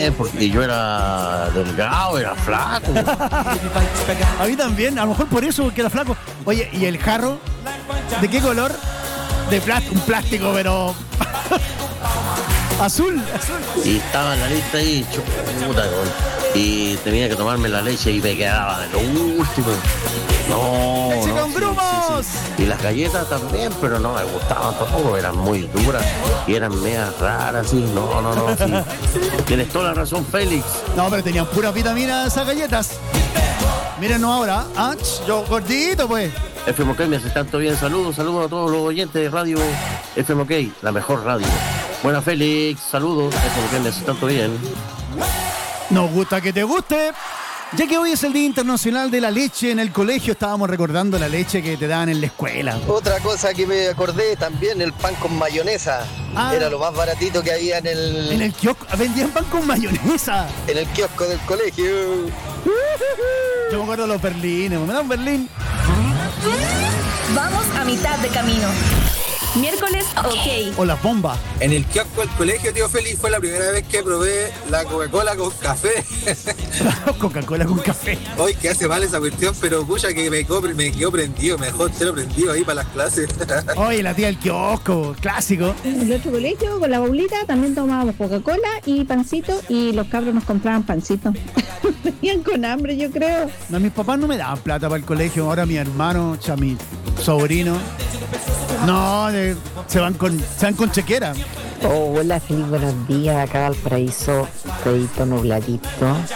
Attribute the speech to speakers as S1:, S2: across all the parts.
S1: también, porque yo era delgado, era flaco.
S2: A mí también, a lo mejor por eso, porque era flaco. Oye, ¿y el jarro? ¿De qué color? De plástico, un plástico, pero... azul.
S1: Y estaba en la lista ahí, chuta, y tenía que tomarme la leche y me quedaba de lo último. No,
S2: ¡Leche con grumos!
S1: Sí. Y las galletas también, pero no me gustaban tampoco, eran muy duras y eran medias raras, sí. No, sí. Tienes toda la razón, Félix.
S2: No, pero tenían puras vitaminas esas galletas. Mírenos ahora, yo gordito, pues.
S1: FMK me hace tanto bien, saludos a todos los oyentes de radio FMK, la mejor radio. Buena, Félix, saludos, FMK me hace tanto bien.
S2: Nos gusta que te guste. Ya que hoy es el Día Internacional de la Leche en el colegio, estábamos recordando la leche que te daban en la escuela.
S3: Otra cosa que me acordé también, el pan con mayonesa. Era lo más baratito que había en el...
S2: En el kiosco, vendían pan con mayonesa.
S3: En el kiosco del colegio.
S2: Yo me acuerdo de los berlines, ¿me da un berlín?
S4: Vamos a mitad de camino. Miércoles, ok.
S2: O las bombas.
S5: En el kiosco del colegio, tío Félix, fue la primera vez que probé la Coca-Cola con café.
S2: Coca-Cola con café.
S5: Hoy que hace mal esa cuestión, pero pucha que me quedó prendido, me dejó entero prendido ahí para las clases.
S2: Oye, la tía del kiosco, clásico.
S6: En el otro colegio, con la baulita, también tomábamos Coca-Cola y pancito, y los cabros nos compraban pancito. Venían con hambre, yo creo.
S2: No, mis papás no me daban plata para el colegio, ahora mi hermano, mi sobrino. No, se van con chequera.
S7: Oh, hola, Feliz, buenos días. Acá Valparaíso, pedito nubladito.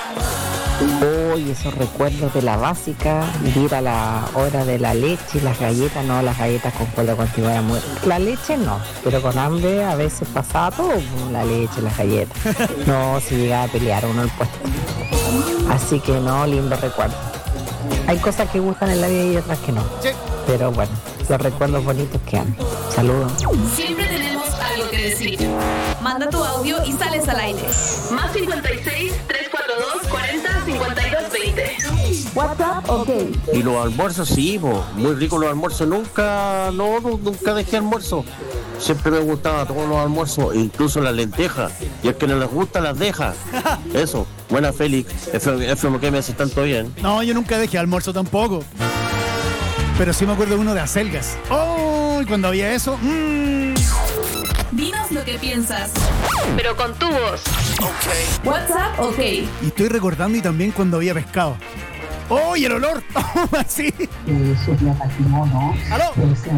S7: Esos recuerdos de la básica, ir a la hora de la leche y las galletas, no, las galletas con cola contigo era muy... La leche no, pero con hambre a veces pasaba todo, la leche, las galletas. No, se llegaba a pelear uno el puesto. Así que no, lindo recuerdo. Hay cosas que gustan en la vida y otras que no. Sí. Pero bueno, los recuerdos bonitos quedan. Saludos.
S4: Siempre tenemos algo que decir. Manda tu audio y sales al aire. Más 56 342 40 52 20.
S6: WhatsApp, ok.
S1: Y los almuerzos, sí, muy ricos los almuerzos. Nunca dejé almuerzo. Siempre me gustaban todos los almuerzos, incluso las lentejas. Y el que no les gusta las deja. Eso. Buena, Félix. FMK me hace tanto bien.
S2: No, yo nunca dejé almuerzo tampoco. Pero sí me acuerdo de uno de acelgas. ¡Oh! Cuando había eso.
S4: Dinos lo que piensas, pero con tu voz. Ok. WhatsApp, ok.
S2: Y estoy recordando y también cuando había pescado. ¡Oh! ¡Y el olor! ¡Sí!
S8: ¿No?
S2: ¿Aló?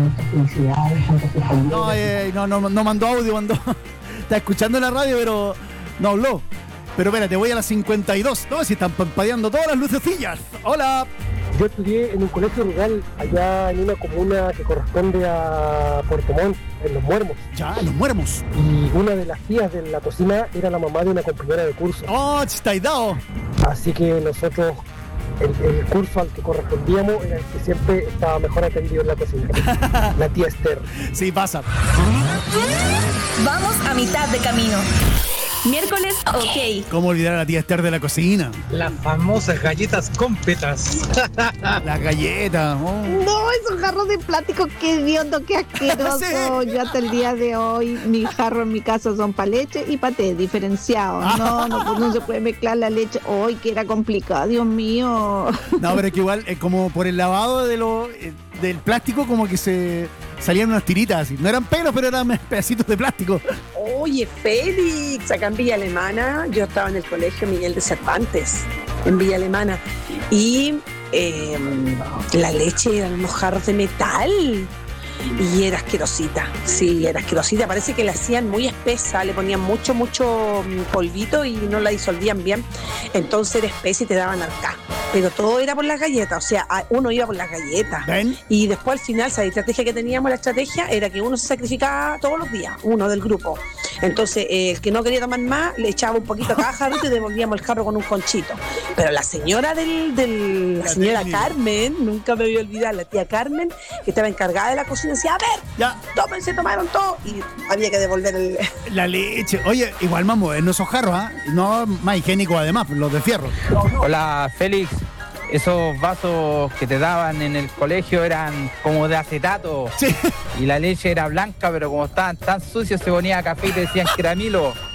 S2: No mandó audio, Está escuchando la radio, pero no habló. Pero espérate, voy a las 52. No, si están parpadeando todas las lucecillas. ¡Hola!
S8: Yo estudié en un colegio rural allá en una comuna que corresponde a Puerto Montt, en Los Muermos.
S2: Ya, en Los Muermos.
S8: Y una de las tías de la cocina era la mamá de una compañera de curso.
S2: ¡Oh, estáis dado!
S8: Así que nosotros, el curso al que correspondíamos era el que siempre estaba mejor atendido en la cocina. La tía Esther.
S2: Sí, pasa.
S4: Vamos a mitad de camino. Miércoles, ok.
S2: ¿Cómo olvidar a la tía Esther de la cocina?
S9: Las famosas galletas con petas.
S2: Las galletas. Oh.
S6: No, esos jarros de plástico, qué hediondo, qué asqueroso. Sí. Yo hasta el día de hoy, mis jarros en mi casa son para leche y para té, diferenciados. No se puede mezclar la leche. ¡Ay, que era complicado, Dios mío!
S2: No, pero es que igual, como por el lavado del plástico, como que se salían unas tiritas así. No eran pelos, pero eran pedacitos de plástico.
S10: Oye, Félix, acá en Villa Alemana, yo estaba en el colegio Miguel de Cervantes, en Villa Alemana, y la leche eran unos jarros de metal. Y era asquerosita, sí, era asquerosita. Parece que la hacían muy espesa, le ponían mucho polvito y no la disolvían bien. Entonces era espesa y te daban arcá. Pero todo era por las galletas, o sea, uno iba por las galletas.
S2: ¿Ven?
S10: Y después al final, esa estrategia que teníamos, la estrategia era que uno se sacrificaba todos los días, uno del grupo. Entonces, el que no quería tomar más, le echaba un poquito a cada jarrito y devolvíamos el jarro con un conchito. Pero la señora la señora Carmen, nunca me voy a olvidar, la tía Carmen, que estaba encargada de la cocina, decía, a ver,
S2: ya,
S10: tomaron todo, y había que devolver
S2: la leche. Oye, igual más modernos esos jarros, no más higiénicos además, los de fierro.
S11: Hola, Félix. Esos vasos que te daban en el colegio eran como de acetato.
S2: Sí.
S11: Y la leche era blanca, pero como estaban tan sucios se ponía café y te decían que era Milo.